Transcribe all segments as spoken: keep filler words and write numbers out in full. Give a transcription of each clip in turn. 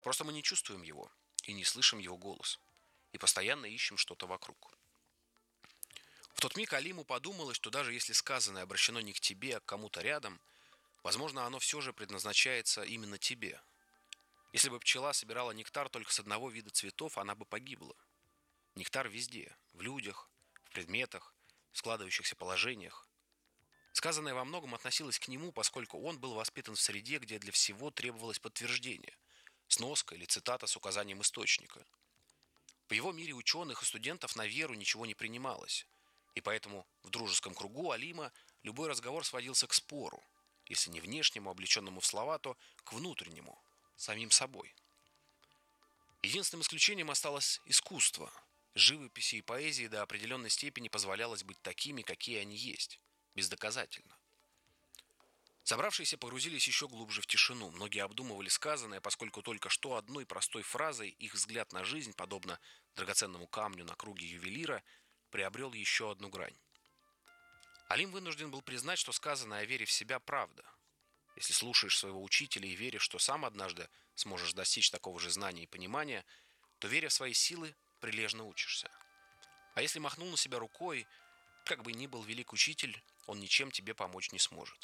Просто мы не чувствуем его и не слышим его голос, и постоянно ищем что-то вокруг. В тот миг Алиму подумалось, что даже если сказанное обращено не к тебе, а к кому-то рядом, возможно, оно все же предназначается именно тебе. Если бы пчела собирала нектар только с одного вида цветов, она бы погибла. Нектар везде, в людях, в предметах, в складывающихся положениях. Сказанное во многом относилось к нему, поскольку он был воспитан в среде, где для всего требовалось подтверждение, сноска или цитата с указанием источника. В его мире ученых и студентов на веру ничего не принималось, и поэтому в дружеском кругу Алима любой разговор сводился к спору, если не внешнему, облеченному в слова, то к внутреннему, самим собой. Единственным исключением осталось искусство. Живописи и поэзии до определенной степени позволялось быть такими, какие они есть, бездоказательно. Собравшиеся погрузились еще глубже в тишину. Многие обдумывали сказанное, поскольку только что одной простой фразой их взгляд на жизнь, подобно драгоценному камню на круге ювелира, приобрел еще одну грань. Алим вынужден был признать, что сказанное о вере в себя правда. Если слушаешь своего учителя и веришь, что сам однажды сможешь достичь такого же знания и понимания, то, веря в свои силы, прилежно учишься. А если махнул на себя рукой, как бы ни был велик учитель, он ничем тебе помочь не сможет.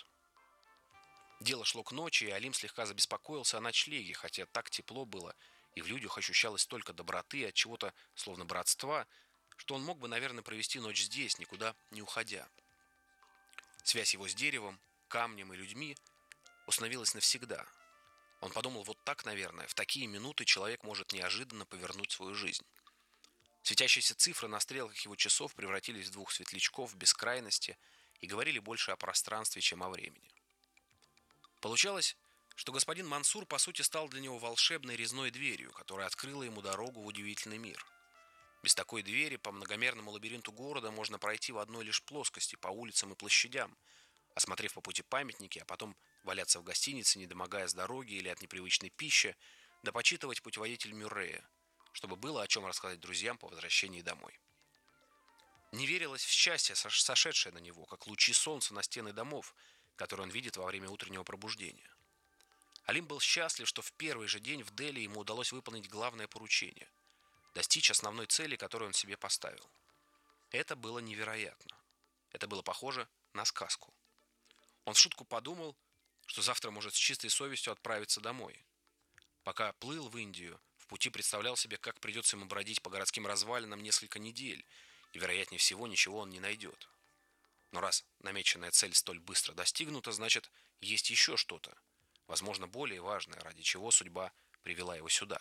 Дело шло к ночи, и Алим слегка забеспокоился о ночлеге, хотя так тепло было, и в людях ощущалось столько доброты и от чего-то словно братства, что он мог бы, наверное, провести ночь здесь, никуда не уходя. Связь его с деревом, камнем и людьми установилась навсегда. Он подумал, вот так, наверное, в такие минуты человек может неожиданно повернуть свою жизнь. Светящиеся цифры на стрелках его часов превратились в двух светлячков в бескрайности и говорили больше о пространстве, чем о времени. Получалось, что господин Мансур по сути стал для него волшебной резной дверью, которая открыла ему дорогу в удивительный мир. Без такой двери по многомерному лабиринту города можно пройти в одной лишь плоскости по улицам и площадям, осмотрев по пути памятники, а потом валяться в гостинице, не домогая с дороги или от непривычной пищи, да почитывать путеводитель Мюррея, чтобы было о чем рассказать друзьям по возвращении домой. Не верилось в счастье, сошедшее на него, как лучи солнца на стены домов, которые он видит во время утреннего пробуждения. Алим был счастлив, что в первый же день в Дели ему удалось выполнить главное поручение – достичь основной цели, которую он себе поставил. Это было невероятно. Это было похоже на сказку. Он в шутку подумал, что завтра может с чистой совестью отправиться домой. Пока плыл в Индию, в пути представлял себе, как придется ему бродить по городским развалинам несколько недель, и, вероятнее всего, ничего он не найдет. Но раз намеченная цель столь быстро достигнута, значит, есть еще что-то, возможно, более важное, ради чего судьба привела его сюда.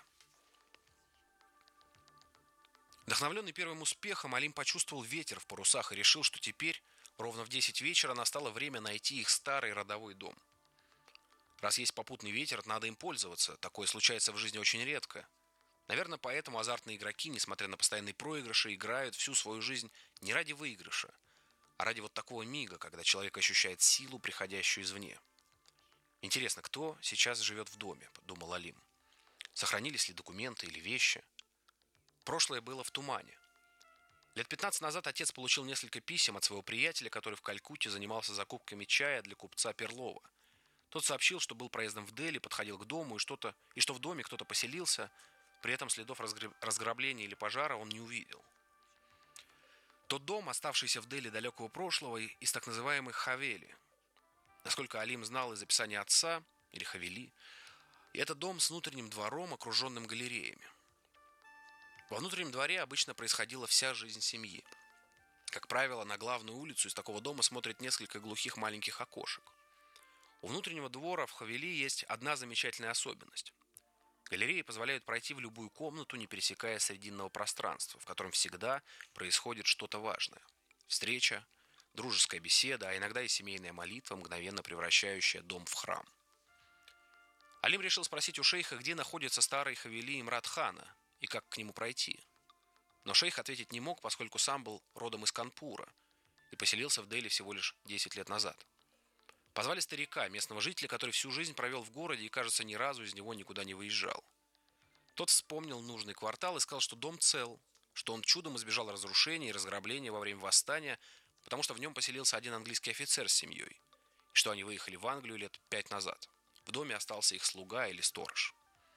Вдохновленный первым успехом, Алим почувствовал ветер в парусах и решил, что теперь, ровно в десять вечера, настало время найти их старый родовой дом. Раз есть попутный ветер, надо им пользоваться, такое случается в жизни очень редко. Наверное, поэтому азартные игроки, несмотря на постоянные проигрыши, играют всю свою жизнь не ради выигрыша, а ради вот такого мига, когда человек ощущает силу, приходящую извне. Интересно, кто сейчас живет в доме, подумал Алим. Сохранились ли документы или вещи? Прошлое было в тумане. Лет пятнадцать назад отец получил несколько писем от своего приятеля, который в Калькутте занимался закупками чая для купца Перлова. Тот сообщил, что был проездом в Дели, подходил к дому, и, что-то, и что в доме кто-то поселился, при этом следов разграбления или пожара он не увидел. Тот дом, оставшийся в Дели далекого прошлого, из так называемой Хавели. Насколько Алим знал из описания отца, или Хавели, и это дом с внутренним двором, окруженным галереями. Во внутреннем дворе обычно происходила вся жизнь семьи. Как правило, на главную улицу из такого дома смотрят несколько глухих маленьких окошек. У внутреннего двора в Хавели есть одна замечательная особенность. Галереи позволяют пройти в любую комнату, не пересекая срединного пространства, в котором всегда происходит что-то важное. Встреча, дружеская беседа, а иногда и семейная молитва, мгновенно превращающая дом в храм. Алим решил спросить у шейха, где находится старый Хавели Имрат-хана и как к нему пройти. Но шейх ответить не мог, поскольку сам был родом из Канпура и поселился в Дели всего лишь десять лет назад. Позвали старика, местного жителя, который всю жизнь провел в городе и, кажется, ни разу из него никуда не выезжал. Тот вспомнил нужный квартал и сказал, что дом цел, что он чудом избежал разрушения и разграбления во время восстания, потому что в нем поселился один английский офицер с семьей, и что они выехали в Англию лет пять назад. В доме остался их слуга или сторож.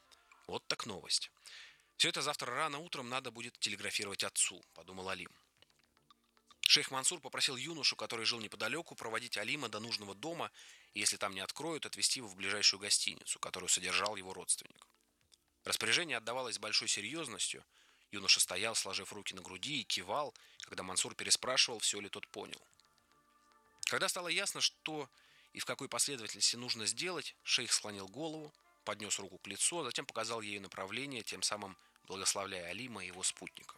Вот так новость. Все это завтра рано утром надо будет телеграфировать отцу, подумал Алим. Шейх Мансур попросил юношу, который жил неподалеку, проводить Алима до нужного дома и, если там не откроют, отвезти его в ближайшую гостиницу, которую содержал его родственник. Распоряжение отдавалось с большой серьезностью. Юноша стоял, сложив руки на груди, и кивал, когда Мансур переспрашивал, все ли тот понял. Когда стало ясно, что и в какой последовательности нужно сделать, шейх склонил голову, поднес руку к лицу, а затем показал ею направление, тем самым благословляя Алима и его спутника.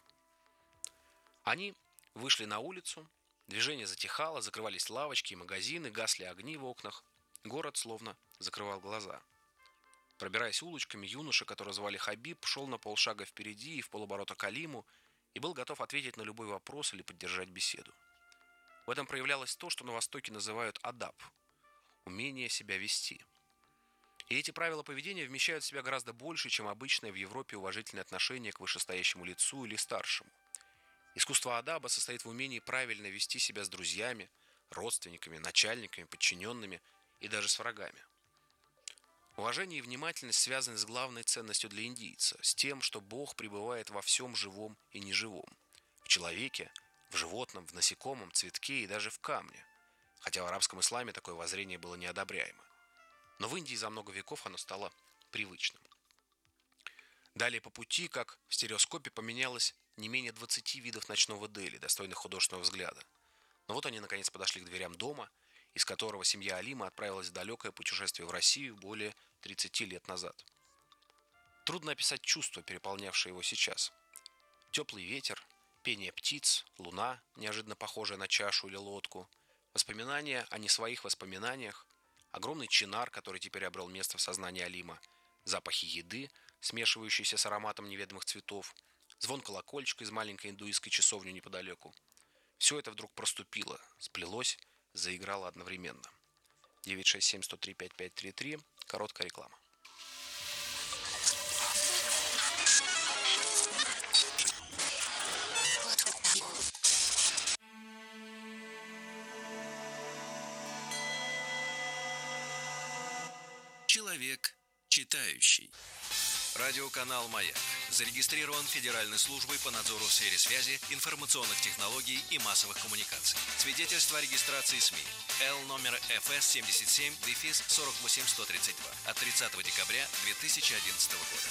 Они вышли на улицу, движение затихало, закрывались лавочки и магазины, гасли огни в окнах. Город словно закрывал глаза. Пробираясь улочками, юноша, которого звали Хабиб, шел на полшага впереди и в полоборота к Алиму и был готов ответить на любой вопрос или поддержать беседу. В этом проявлялось то, что на Востоке называют адаб – умение себя вести. И эти правила поведения вмещают в себя гораздо больше, чем обычное в Европе уважительное отношение к вышестоящему лицу или старшему. Искусство адаба состоит в умении правильно вести себя с друзьями, родственниками, начальниками, подчиненными и даже с врагами. Уважение и внимательность связаны с главной ценностью для индийца, с тем, что Бог пребывает во всем живом и неживом, в человеке, в животном, в насекомом, цветке и даже в камне, хотя в арабском исламе такое воззрение было неодобряемо. Но в Индии за много веков оно стало привычным. Далее по пути, как в стереоскопе, поменялось не менее двадцати видов ночного Дели, достойных художественного взгляда. Но вот они наконец подошли к дверям дома, из которого семья Алима отправилась в далекое путешествие в Россию более тридцати лет назад. Трудно описать чувство, переполнявшее его сейчас. Теплый ветер, пение птиц, луна, неожиданно похожая на чашу или лодку, воспоминания о не своих воспоминаниях, огромный чинар, который теперь обрел место в сознании Алима, запахи еды, смешивающиеся с ароматом неведомых цветов, звон колокольчика из маленькой индуистской часовни неподалеку. Все это вдруг проступило, сплелось, заиграло одновременно. девять шесть семь сто три пять пять три три. Короткая реклама. Человек читающий. Радиоканал «Маяк» зарегистрирован Федеральной службой по надзору в сфере связи, информационных технологий и массовых коммуникаций. Свидетельство о регистрации СМИ. Л номер эф эс семьдесят семь сорок восемь сто тридцать два от тридцатого декабря две тысячи одиннадцатого года.